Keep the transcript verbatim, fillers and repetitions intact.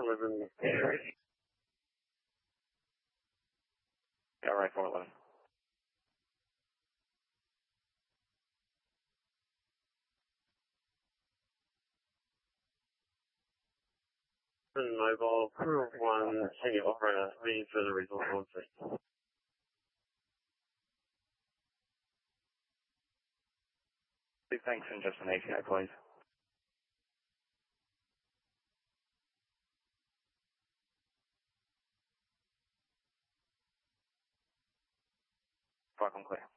eleven area. Yeah, right, four eleven. Mobile, crew of one, senior operator, waiting for the result on site. Thanks, and just an A P I, please. Fuck, I'm clear.